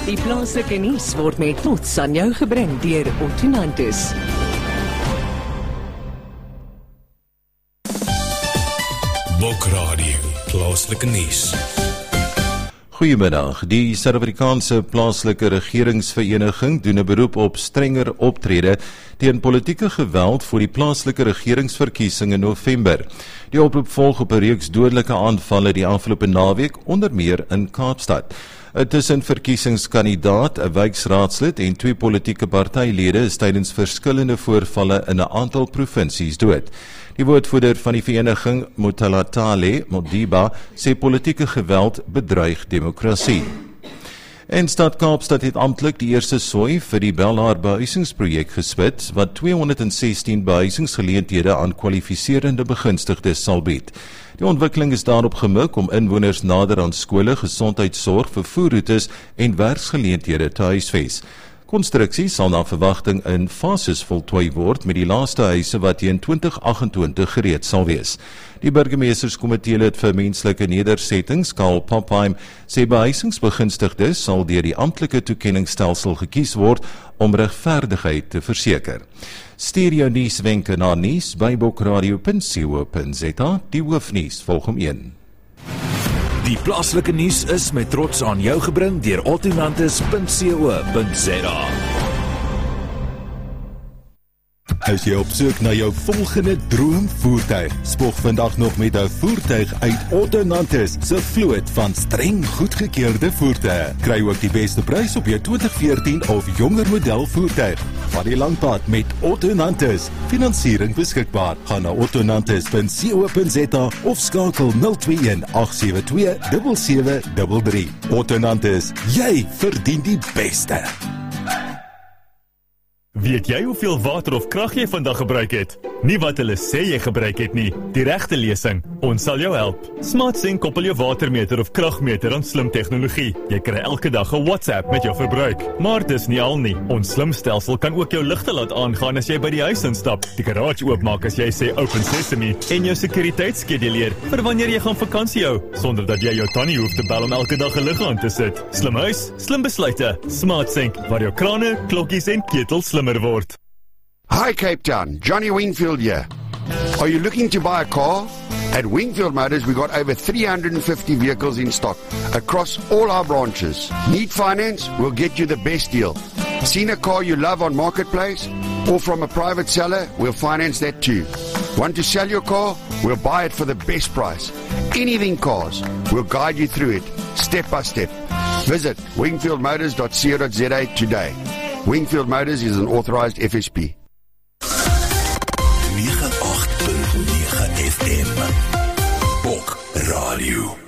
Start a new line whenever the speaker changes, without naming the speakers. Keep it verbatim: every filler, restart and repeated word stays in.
Die plaaslike nuus word met trots aan jou gebring deur Ottonantis.
Bokradio, plaaslike nuus.
Goeiemiddag. Die Suid-Afrikaanse plaaslike regeringsvereniging doen 'n beroep op strenger optrede teen politieke geweld voor die plaaslike regeringsverkiesing in November. Die oproep volg op 'n reeks dodelike aanvalle die afgelope naweek, onder meer in Kaapstad. 'n Tussenverkiesingskandidaat, 'n wijkraadslid en twee politieke partylede is tydens verskillende voorvalle in 'n aantal provinsies dood. Die woordvoerder van die vereniging, Mothalatale Modiba, sê politieke geweld bedreig demokrasie. En Stad Kaapstad het amptelik die eerste sooi vir die Bellaar behuisingsprojek gespit, wat tweehonderdsestien behuisingsgeleenthede aan kwalifiserende begunstigdes sal bied. Die ontwikkeling is daarop gemik om inwoners nader aan skole, gesondheidsorg, vervoerroetes en werksgeleenthede te huisves. Konstruksie sal na verwagting in fases voltooi word met die laaste huise wat teen twintig agt-en-twintig gereed sal wees. Die burgemeesterskomitee lid vir menslike nedersettings, Karl Popheim, sê behuisingsbegunstigdes sal deur die amptelike toekenningsstelsel gekies word om regverdigheid te verseker. Stuur jou nuuswenke na nuus by bokradio punt co punt za. Die hoofnuus volg om een.
Die plaaslike nuus is met trots aan jou gebring deur ottonantis punt co punt za.
As jy op soek na jou volgende droomvoertuig, spog vandag nog met 'n voertuig uit Ottonantis se vloot van streng goedgekeurde voertuie. Kry ook die beste prys op jou twintig veertien of jonger model voertuig. Van die langpad met Ottonantis. Finansiering beskikbaar. Gaan na ottonantis punt co punt za of skakel nul twee een agt sewe twee sewe sewe drie drie. Ottonantis, jy verdien die beste.
Weet jy hoeveel water of krag jy vandag gebruik het? Nie wat hulle sê jy gebruik het nie. Die regte lesing. Ons sal jou help. SmartSync koppel jou watermeter of kragmeter aan slim tegnologie. Jy kry elke dag 'n WhatsApp met jou verbruik. Maar dis nie al nie. Ons slim stelsel kan ook jou ligte laat aangaan as jy by die huis instap, die garage oopmaak as jy sê open sesame en jou sekuriteitsskeduleer vir wanneer jy gaan vakansie hou, sonder dat jy jou tannie hoef te bel om elke dag 'n lig aan te sit. Slim huis, slim besluite. SmartSync, waar jou krane, klokkies en ketels slimmer word.
Hi Cape Town, Johnny Wingfield here. Are you looking to buy a car? At Wingfield Motors, we got over three hundred fifty vehicles in stock across all our branches. Need finance? We'll get you the best deal. Seen a car you love on Marketplace? Or from a private seller? We'll finance that too. Want to sell your car? We'll buy it for the best price. Anything cars, we'll guide you through it, step by step. Visit wingfield motors dot co dot za today. Wingfield Motors is an authorized F S P.
nege agt punt nege F M Bokradio.